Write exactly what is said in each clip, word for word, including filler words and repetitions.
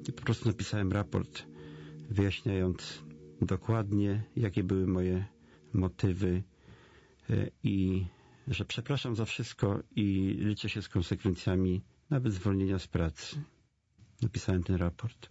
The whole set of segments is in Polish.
I po prostu napisałem raport, wyjaśniając dokładnie, jakie były moje motywy i że przepraszam za wszystko i liczę się z konsekwencjami nawet zwolnienia z pracy. Napisałem ten raport.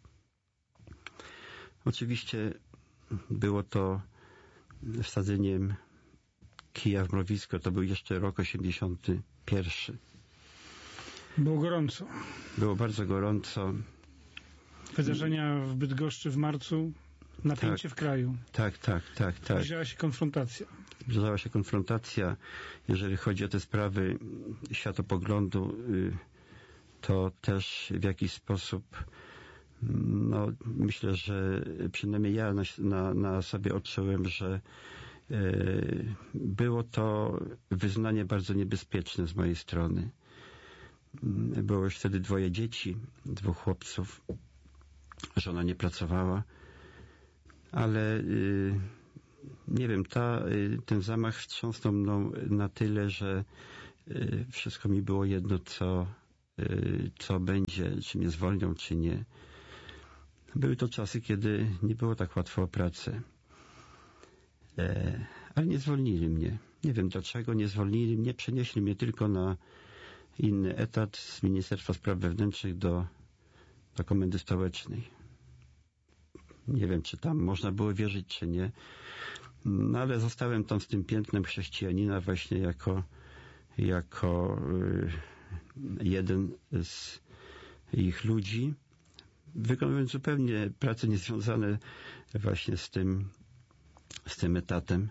Oczywiście było to wsadzeniem kija w mrowisko. To był jeszcze rok osiemdziesiąty pierwszy. Było gorąco. Było bardzo gorąco. Wydarzenia w Bydgoszczy w marcu, napięcie tak, w kraju. Tak, tak, tak, tak. Zbliżała się konfrontacja. Zbliżała się konfrontacja. Jeżeli chodzi o te sprawy światopoglądu, to też w jakiś sposób no, myślę, że przynajmniej ja na, na, na sobie odczułem, że y, było to wyznanie bardzo niebezpieczne z mojej strony. Było już wtedy dwoje dzieci, dwóch chłopców. Żona nie pracowała, ale y, nie wiem, ta, y, ten zamach wstrząsnął mną na tyle, że y, wszystko mi było jedno, co, y, co będzie, czy mnie zwolnią, czy nie. Były to czasy, kiedy nie było tak łatwo o pracę. E, ale nie zwolnili mnie. Nie wiem dlaczego nie zwolnili mnie. Przenieśli mnie tylko na inny etat z Ministerstwa Spraw Wewnętrznych do, do Komendy Stołecznej. Nie wiem, czy tam można było wierzyć, czy nie. No ale zostałem tam z tym piętnem chrześcijanina właśnie jako, jako y, jeden z ich ludzi, wykonując zupełnie prace niezwiązane właśnie z tym, z tym etatem.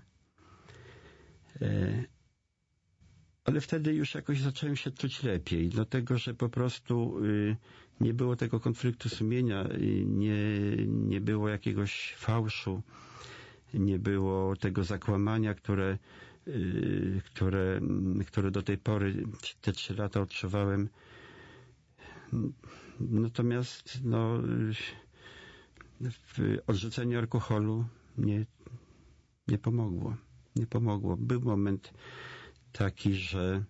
E, ale wtedy już jakoś zacząłem się czuć lepiej, dlatego że po prostu y, nie było tego konfliktu sumienia, y, nie, nie było jakiegoś fałszu, nie było tego zakłamania, które, y, które, które do tej pory te trzy lata odczuwałem. Natomiast no, w odrzuceniu alkoholu nie, nie pomogło. Nie pomogło. Był moment taki, że,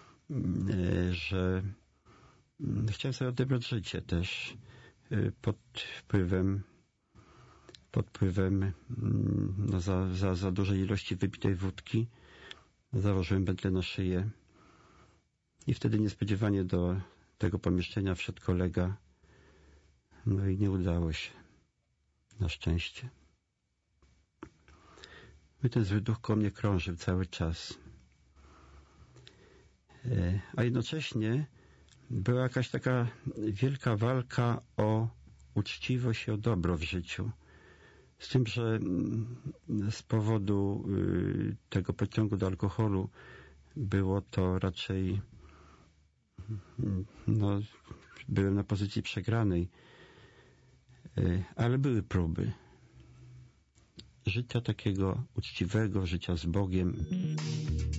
że chciałem sobie odebrać życie też pod wpływem pod wpływem no, za, za, za dużej ilości wypitej wódki. Założyłem pętlę na szyję i wtedy niespodziewanie do tego pomieszczenia wszedł kolega. No i nie udało się. Na szczęście. I ten zły duch koło mnie krążył cały czas. A jednocześnie była jakaś taka wielka walka o uczciwość i o dobro w życiu. Z tym, że z powodu tego pociągu do alkoholu było to raczej no, byłem na pozycji przegranej, ale były próby życia takiego uczciwego, życia z Bogiem.